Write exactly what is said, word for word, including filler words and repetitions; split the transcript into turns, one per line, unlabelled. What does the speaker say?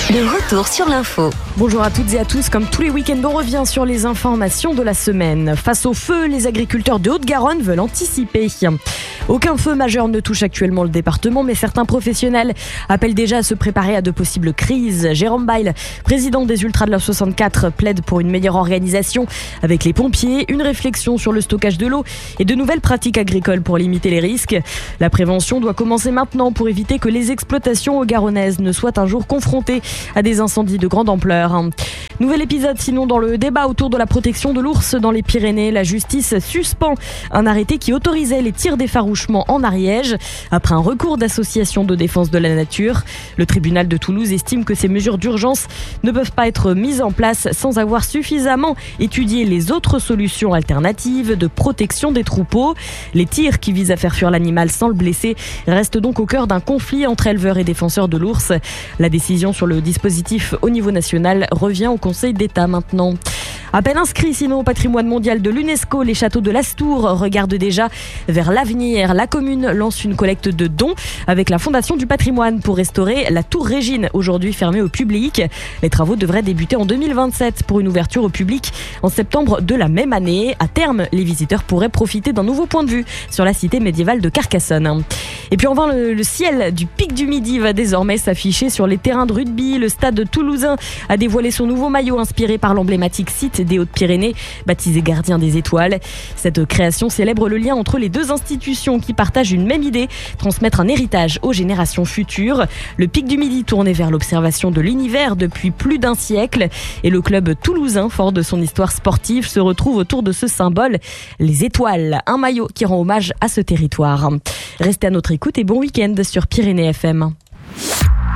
Le retour sur l'info.
Bonjour à toutes et à tous, comme tous les week-ends, on revient sur les informations de la semaine. Face au feu, les agriculteurs de Haute-Garonne veulent anticiper. Aucun feu majeur ne touche actuellement le département, mais certains professionnels appellent déjà à se préparer à de possibles crises. Jérôme Bail, président des Ultras de la soixante-quatre, plaide pour une meilleure organisation avec les pompiers, une réflexion sur le stockage de l'eau et de nouvelles pratiques agricoles pour limiter les risques. La prévention doit commencer maintenant pour éviter que les exploitations haut-garonnaises ne soient un jour confrontées à des incendies de grande ampleur. Nouvel épisode sinon dans le débat autour de la protection de l'ours dans les Pyrénées. La justice suspend un arrêté qui autorisait les tirs d'effarouchement en Ariège après un recours d'association de défense de la nature. Le tribunal de Toulouse estime que ces mesures d'urgence ne peuvent pas être mises en place sans avoir suffisamment étudié les autres solutions alternatives de protection des troupeaux. Les tirs qui visent à faire fuir l'animal sans le blesser restent donc au cœur d'un conflit entre éleveurs et défenseurs de l'ours. La décision sur le dispositif au niveau national revient au Conseil d'État maintenant. À peine inscrits sinon au patrimoine mondial de l'UNESCO, les châteaux de l'Astour regardent déjà vers l'avenir. La commune lance une collecte de dons avec la Fondation du patrimoine pour restaurer la tour Régine, aujourd'hui fermée au public. Les travaux devraient débuter en deux mille vingt-sept pour une ouverture au public en septembre de la même année. À terme, les visiteurs pourraient profiter d'un nouveau point de vue sur la cité médiévale de Carcassonne. Et puis enfin, le, le ciel du Pic du Midi va désormais s'afficher sur les terrains de rugby. Le stade toulousain a dévoilé son nouveau maillot inspiré par l'emblématique site des Hautes-Pyrénées, baptisé Gardien des Étoiles. Cette création célèbre le lien entre les deux institutions qui partagent une même idée, transmettre un héritage aux générations futures. Le Pic du Midi tourné vers l'observation de l'univers depuis plus d'un siècle et le club toulousain, fort de son histoire sportive, se retrouve autour de ce symbole, les étoiles, un maillot qui rend hommage à ce territoire. Restez à notre écoute et bon week-end sur Pyrénées F M.